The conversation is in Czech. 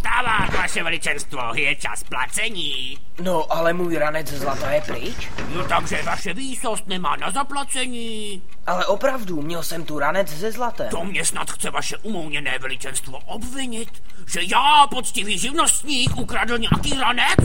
vstávat, vaše veličenstvo, je čas placení. No, ale můj ranec ze zlata je pryč. No takže vaše výsost nemá na zaplacení. Ale opravdu, měl jsem tu ranec ze zlatem. To mě snad chce vaše umouněné veličenstvo obvinit, že já, poctivý živnostník, ukradl nějaký ranec?